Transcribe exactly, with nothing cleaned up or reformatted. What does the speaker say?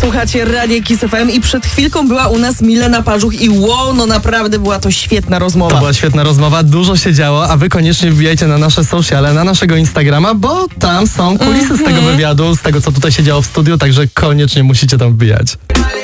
Słuchacie Radia Kiss F M i przed chwilką była u nas Milena Parzuch i wow, no naprawdę była to świetna rozmowa. To była świetna rozmowa, dużo się działo, a wy koniecznie wbijajcie na nasze sociale, na naszego Instagrama, bo tam są kulisy mm-hmm. z tego wywiadu, z tego, co tutaj się działo w studiu, także koniecznie musicie tam wbijać.